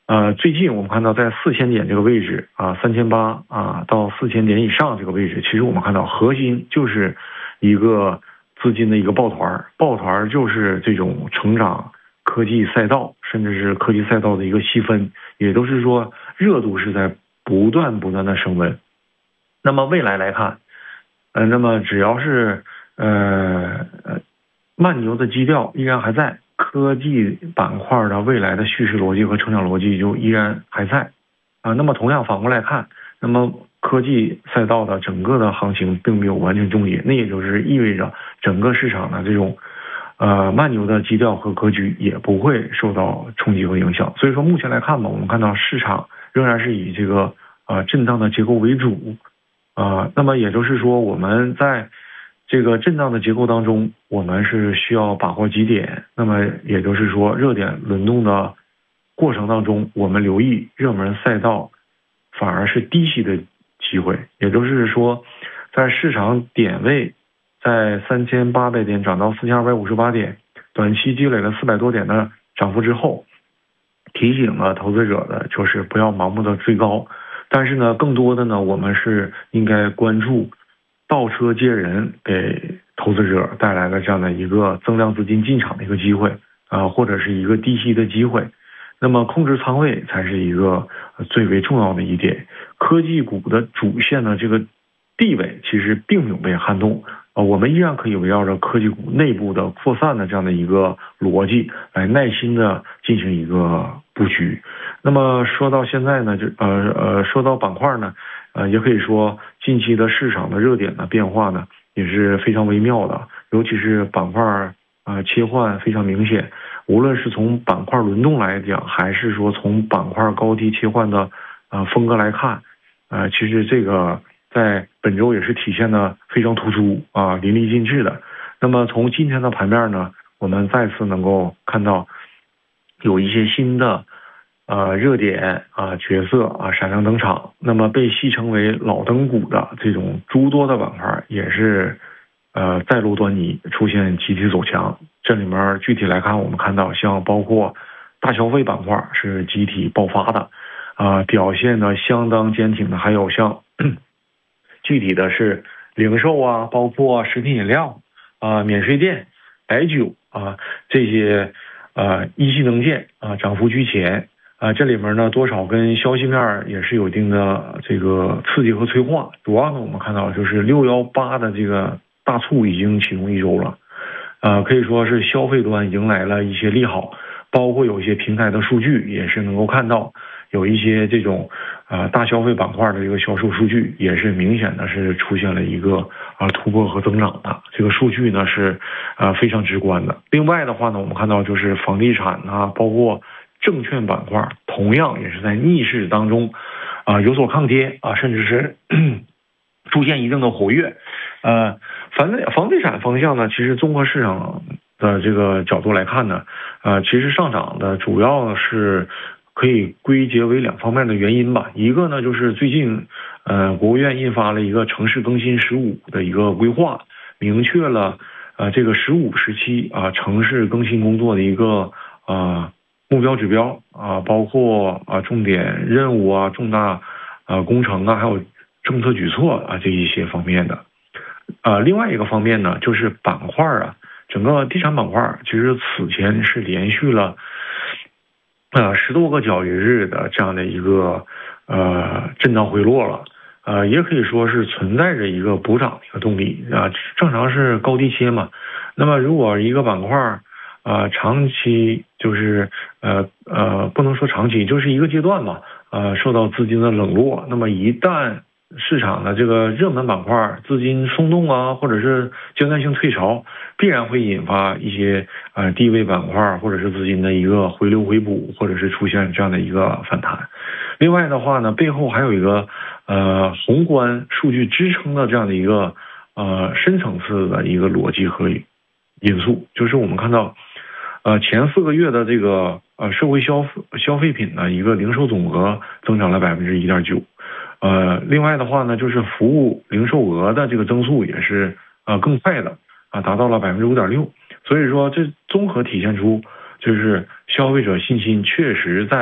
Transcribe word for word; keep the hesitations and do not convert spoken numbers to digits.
呃，最近我们看到在四千点这个位置啊，三千八啊到四千点以上这个位置，其实我们看到核心就是一个资金的一个抱团，抱团就是这种成长科技赛道，甚至是科技赛道的一个细分，也都是说热度是在不断不断的升温。那么未来来看，呃，那么只要是呃呃慢牛的基调依然还在。科技板块的未来的叙事逻辑和成长逻辑就依然还在啊。那么同样反过来看，那么科技赛道的整个的行情并没有完全终结，那也就是意味着整个市场的这种呃慢牛的基调和格局也不会受到冲击和影响。所以说目前来看吧，我们看到市场仍然是以这个呃震荡的结构为主啊、呃。那么也就是说我们在这个震荡的结构当中，我们是需要把握几点。那么也就是说，热点轮动的过程当中，我们留意热门赛道反而是低吸的机会。也就是说，在市场点位在三千八百点涨到四千二百五十八点，短期积累了四百多点的涨幅之后，提醒了投资者的就是不要盲目的追高。但是呢，更多的呢，我们是应该关注倒车接人给投资者带来的这样的一个增量资金进场的一个机会啊，或者是一个低吸的机会。那么控制仓位才是一个最为重要的一点。科技股的主线的这个地位其实并没有被撼动啊，我们依然可以围绕着科技股内部的扩散的这样的一个逻辑来耐心的进行一个布局。那么说到现在呢，就呃呃说到板块呢。呃，也可以说近期的市场的热点的变化呢也是非常微妙的，尤其是板块啊、呃、切换非常明显。无论是从板块轮动来讲，还是说从板块高低切换的呃风格来看，呃，其实这个在本周也是体现的非常突出啊、淋漓尽致的。那么从今天的盘面呢，我们再次能够看到有一些新的。呃，热点啊，角色啊闪亮登场。那么被戏称为老灯股的这种诸多的板块也是呃再露端倪，出现集体走强。这里面具体来看，我们看到像包括大消费板块是集体爆发的啊、呃，表现的相当坚挺的，还有像具体的是零售啊，包括食品饮料啊、呃、免税店、白酒啊这些呃一系能见啊涨幅居前。啊，这里面呢多少跟消息面也是有一定的这个刺激和催化。主要呢，我们看到就是六幺八的这个大促已经启动一周了，呃，可以说是消费端迎来了一些利好，包括有一些平台的数据也是能够看到，有一些这种呃大消费板块的这个销售数据也是明显的是出现了一个啊、呃、突破和增长的，这个数据呢是呃非常直观的。另外的话呢，我们看到就是房地产啊，包括证券板块同样也是在逆势当中啊、呃、有所抗跌啊，甚至是出现一定的活跃。呃，房地房地产方向呢，其实综合市场的这个角度来看呢，呃，其实上涨的主要是可以归结为两方面的原因吧。一个呢就是最近呃国务院印发了一个城市更新十五的一个规划，明确了呃这个十五时期啊、呃、城市更新工作的一个啊。呃目标指标啊，包括啊重点任务啊、重大啊工程啊，还有政策举措啊这一些方面的。啊，另外一个方面呢，就是板块啊，整个地产板块其实此前是连续了呃十多个交易日的这样的一个呃震荡回落了。呃，也可以说是存在着一个补涨的一个动力啊，正常是高低切嘛。那么如果一个板块呃，长期就是呃呃，不能说长期，就是一个阶段吧。呃，受到资金的冷落，那么一旦市场的这个热门板块资金松动啊，或者是阶段性退潮，必然会引发一些呃低位板块或者是资金的一个回流回补，或者是出现这样的一个反弹。另外的话呢，背后还有一个呃宏观数据支撑的这样的一个呃深层次的一个逻辑和因素，就是我们看到。呃，前四个月的这个呃社会消消费品呢，一个零售总额增长了百分之一点九，呃，另外的话呢，就是服务零售额的这个增速也是呃更快的啊，达到了百分之五点六，所以说这综合体现出就是消费者信心确实在。